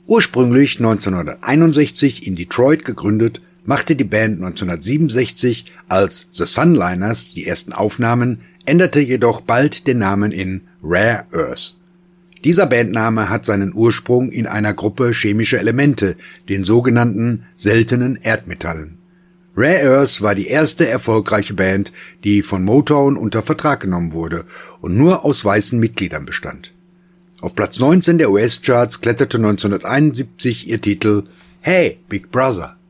Ursprünglich 1961 in Detroit gegründet, machte die Band 1967 als The Sunliners die ersten Aufnahmen, änderte jedoch bald den Namen in Rare Earth. Dieser Bandname hat seinen Ursprung in einer Gruppe chemischer Elemente, den sogenannten seltenen Erdmetallen. Rare Earth war die erste erfolgreiche Band, die von Motown unter Vertrag genommen wurde und nur aus weißen Mitgliedern bestand. Auf Platz 19 der US-Charts kletterte 1971 ihr Titel Hey, Big Brother.